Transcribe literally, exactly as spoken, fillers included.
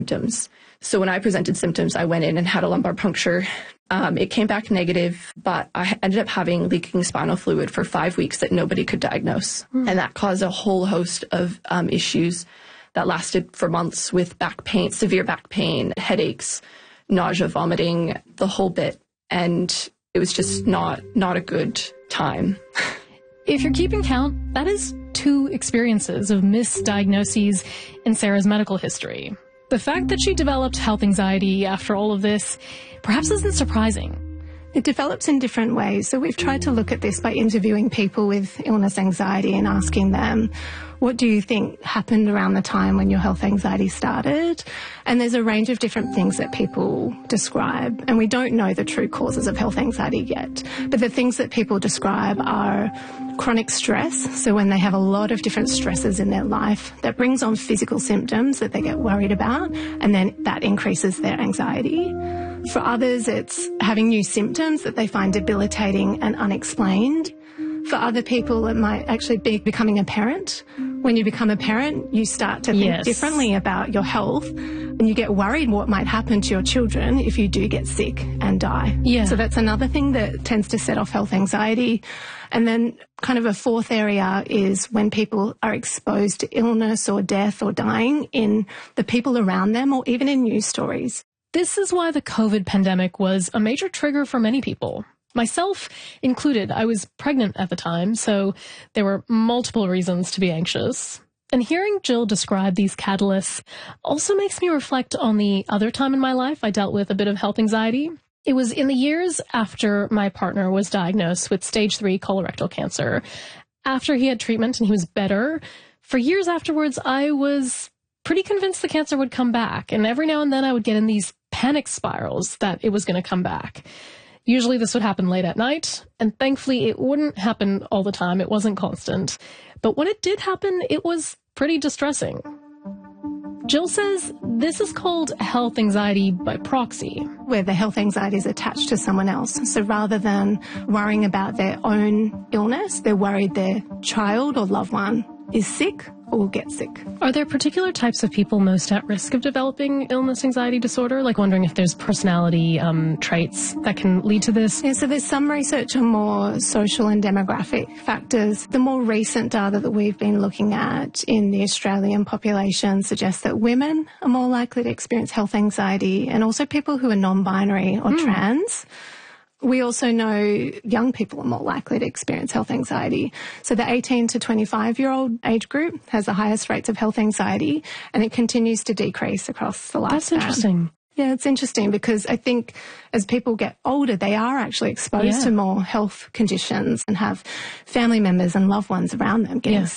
symptoms. So when I presented symptoms, I went in and had a lumbar puncture. Um, it came back negative, but I ended up having leaking spinal fluid for five weeks that nobody could diagnose. Mm. And that caused a whole host of um, issues that lasted for months with back pain, severe back pain, headaches, nausea, vomiting, the whole bit. And it was just not, not a good time. If you're keeping count, that is two experiences of misdiagnoses in Sarah's medical history. The fact that she developed health anxiety after all of this perhaps isn't surprising. It develops in different ways. So we've tried to look at this by interviewing people with illness anxiety and asking them, what do you think happened around the time when your health anxiety started? And there's a range of different things that people describe. And we don't know the true causes of health anxiety yet. But the things that people describe are chronic stress. So when they have a lot of different stresses in their life, that brings on physical symptoms that they get worried about. And then that increases their anxiety. For others, it's having new symptoms that they find debilitating and unexplained. For other people, it might actually be becoming a parent. When you become a parent, you start to think yes. differently about your health, and you get worried what might happen to your children if you do get sick and die. Yeah. So that's another thing that tends to set off health anxiety. And then kind of a fourth area is when people are exposed to illness or death or dying in the people around them or even in news stories. This is why the COVID pandemic was a major trigger for many people. Myself included. I was pregnant at the time, so there were multiple reasons to be anxious. And hearing Jill describe these catalysts also makes me reflect on the other time in my life I dealt with a bit of health anxiety. It was in the years after my partner was diagnosed with stage three colorectal cancer. After he had treatment and he was better, for years afterwards, I was pretty convinced the cancer would come back. And every now and then I would get in these panic spirals that it was going to come back. Usually this would happen late at night, and thankfully it wouldn't happen all the time. It wasn't constant. But when it did happen, it was pretty distressing. Jill says this is called health anxiety by proxy, where the health anxiety is attached to someone else. So rather than worrying about their own illness, they're worried their child or loved one is sick or will get sick. Are there particular types of people most at risk of developing illness anxiety disorder? Like wondering if there's personality um, traits that can lead to this? Yeah, so there's some research on more social and demographic factors. The more recent data that we've been looking at in the Australian population suggests that women are more likely to experience health anxiety, and also people who are non-binary or mm. trans. We also know young people are more likely to experience health anxiety. So the eighteen to twenty-five-year-old age group has the highest rates of health anxiety, and it continues to decrease across the lifespan. That's interesting. Yeah, it's interesting because I think as people get older, they are actually exposed yeah. to more health conditions and have family members and loved ones around them getting yeah.